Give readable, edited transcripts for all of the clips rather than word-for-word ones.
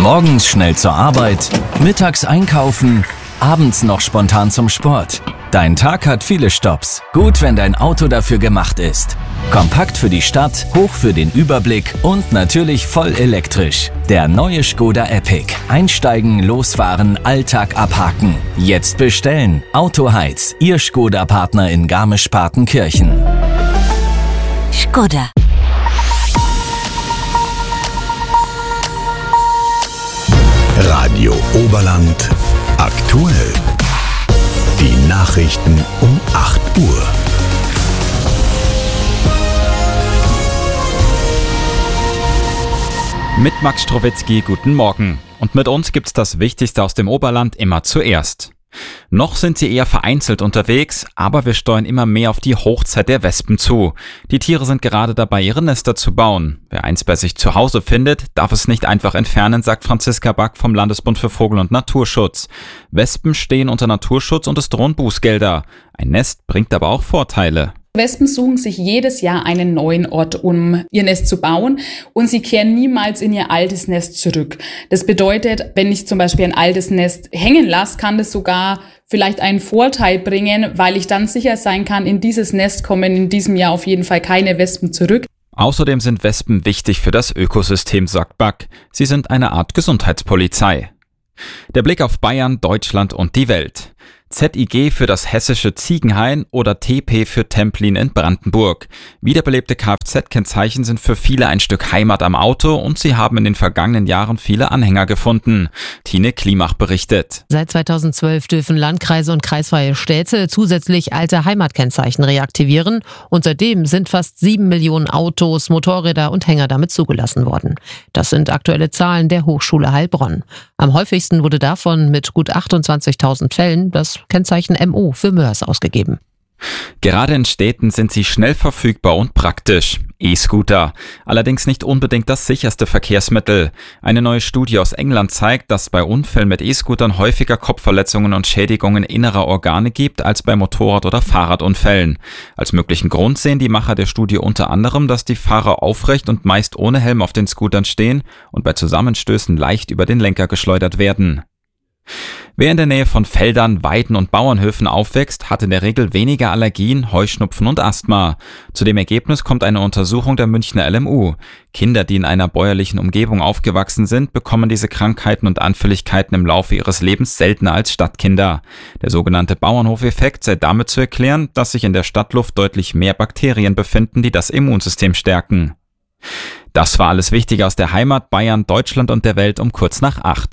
Morgens schnell zur Arbeit, mittags einkaufen, abends noch spontan zum Sport. Dein Tag hat viele Stopps. Gut, wenn dein Auto dafür gemacht ist. Kompakt für die Stadt, hoch für den Überblick und natürlich voll elektrisch. Der neue Škoda Epiq. Einsteigen, losfahren, Alltag abhaken. Jetzt bestellen. Autoheiz, Ihr Škoda-Partner in Garmisch-Partenkirchen. Škoda. Radio Oberland aktuell. Die Nachrichten um 8 Uhr. Mit Max Strowitzki, guten Morgen. Und mit uns gibt's das Wichtigste aus dem Oberland immer zuerst. Noch sind sie eher vereinzelt unterwegs, aber wir steuern immer mehr auf die Hochzeit der Wespen zu. Die Tiere sind gerade dabei, ihre Nester zu bauen. Wer eins bei sich zu Hause findet, darf es nicht einfach entfernen, sagt Franziska Back vom Landesbund für Vogel- und Naturschutz. Wespen stehen unter Naturschutz und es drohen Bußgelder. Ein Nest bringt aber auch Vorteile. Wespen suchen sich jedes Jahr einen neuen Ort, um ihr Nest zu bauen, und sie kehren niemals in ihr altes Nest zurück. Das bedeutet, wenn ich zum Beispiel ein altes Nest hängen lasse, kann das sogar vielleicht einen Vorteil bringen, weil ich dann sicher sein kann, in dieses Nest kommen in diesem Jahr auf jeden Fall keine Wespen zurück. Außerdem sind Wespen wichtig für das Ökosystem, sagt Back. Sie sind eine Art Gesundheitspolizei. Der Blick auf Bayern, Deutschland und die Welt. ZIG für das hessische Ziegenhain oder TP für Templin in Brandenburg. Wiederbelebte Kfz-Kennzeichen sind für viele ein Stück Heimat am Auto und sie haben in den vergangenen Jahren viele Anhänger gefunden. Tine Klimach berichtet. Seit 2012 dürfen Landkreise und kreisfreie Städte zusätzlich alte Heimatkennzeichen reaktivieren und seitdem sind fast 7 Millionen Autos, Motorräder und Hänger damit zugelassen worden. Das sind aktuelle Zahlen der Hochschule Heilbronn. Am häufigsten wurde davon mit gut 28.000 Fällen das Kennzeichen MO für Mörs ausgegeben. Gerade in Städten sind sie schnell verfügbar und praktisch. E-Scooter. Allerdings nicht unbedingt das sicherste Verkehrsmittel. Eine neue Studie aus England zeigt, dass bei Unfällen mit E-Scootern häufiger Kopfverletzungen und Schädigungen innerer Organe gibt als bei Motorrad- oder Fahrradunfällen. Als möglichen Grund sehen die Macher der Studie unter anderem, dass die Fahrer aufrecht und meist ohne Helm auf den Scootern stehen und bei Zusammenstößen leicht über den Lenker geschleudert werden. Wer in der Nähe von Feldern, Weiden und Bauernhöfen aufwächst, hat in der Regel weniger Allergien, Heuschnupfen und Asthma. Zu dem Ergebnis kommt eine Untersuchung der Münchner LMU. Kinder, die in einer bäuerlichen Umgebung aufgewachsen sind, bekommen diese Krankheiten und Anfälligkeiten im Laufe ihres Lebens seltener als Stadtkinder. Der sogenannte Bauernhofeffekt sei damit zu erklären, dass sich in der Stadtluft deutlich mehr Bakterien befinden, die das Immunsystem stärken. Das war alles Wichtige aus der Heimat, Bayern, Deutschland und der Welt um kurz nach 8.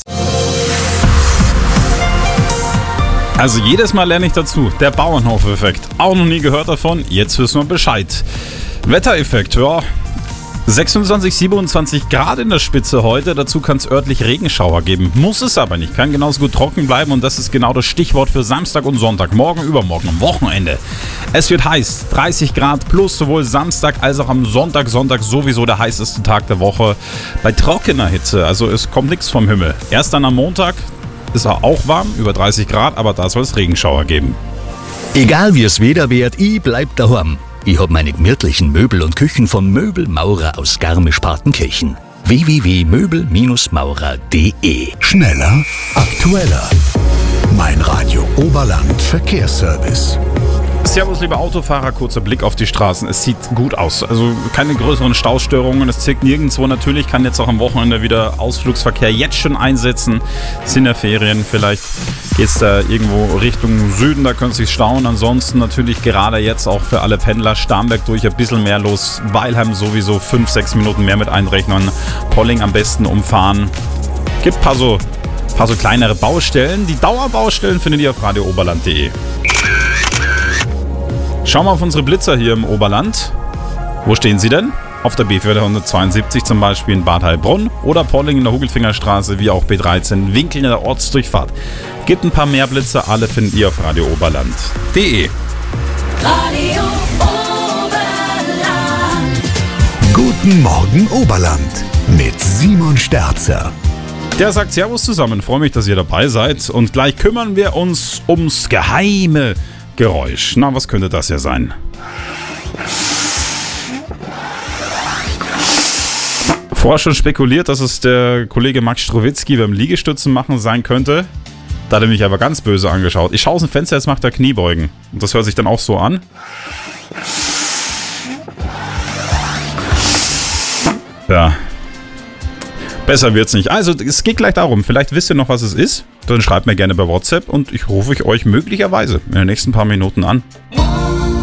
Also jedes Mal lerne ich dazu. Der Bauernhof-Effekt. Auch noch nie gehört davon. Jetzt wissen wir Bescheid. Wettereffekt, ja. 26, 27 Grad in der Spitze heute. Dazu kann es örtlich Regenschauer geben. Muss es aber nicht. Kann genauso gut trocken bleiben. Und das ist genau das Stichwort für Samstag und Sonntag. Morgen, übermorgen, am Wochenende. Es wird heiß. 30 Grad plus sowohl Samstag als auch am Sonntag. Sonntag sowieso der heißeste Tag der Woche. Bei trockener Hitze. Also es kommt nichts vom Himmel. Erst dann am Montag ist er auch warm, über 30 Grad, aber da soll es Regenschauer geben. Egal wie es Wetter wird, ich bleib daheim. Ich hab meine gemütlichen Möbel und Küchen von Möbelmaurer aus Garmisch-Partenkirchen. www.möbelmaurer.de. Schneller, aktueller. Mein Radio Oberland Verkehrsservice. Servus, liebe Autofahrer, kurzer Blick auf die Straßen. Es sieht gut aus. Also keine größeren Staustörungen. Es zirkt nirgendwo. Natürlich kann jetzt auch am Wochenende wieder Ausflugsverkehr jetzt schon einsetzen. Es sind ja Ferien. Vielleicht geht es da irgendwo Richtung Süden. Da können Sie sich stauen. Ansonsten natürlich gerade jetzt auch für alle Pendler Starnberg durch ein bisschen mehr los. Weilheim sowieso 5-6 Minuten mehr mit einrechnen. Polling am besten umfahren. Gibt ein paar so kleinere Baustellen. Die Dauerbaustellen findet ihr auf radiooberland.de. Schauen wir auf unsere Blitzer hier im Oberland. Wo stehen sie denn? Auf der B472 zum Beispiel in Bad Heilbronn oder Polling in der Hugelfingerstraße, wie auch B13 Winkel in der Ortsdurchfahrt. Gibt ein paar mehr Blitzer, alle findet ihr auf radiooberland.de. Radio Oberland. Guten Morgen Oberland mit Simon Sterzer. Der sagt Servus zusammen, freue mich, dass ihr dabei seid. Und gleich kümmern wir uns ums geheime Geräusch. Na, was könnte das ja sein? Vorher schon spekuliert, dass es der Kollege Max Strowitzki beim Liegestützen machen sein könnte. Da hat er mich aber ganz böse angeschaut. Ich schaue aus dem Fenster, jetzt macht er Kniebeugen. Und das hört sich dann auch so an. Ja. Besser wird's nicht. Also, es geht gleich darum. Vielleicht wisst ihr noch, was es ist. Dann schreibt mir gerne bei WhatsApp und ich rufe euch möglicherweise in den nächsten paar Minuten an.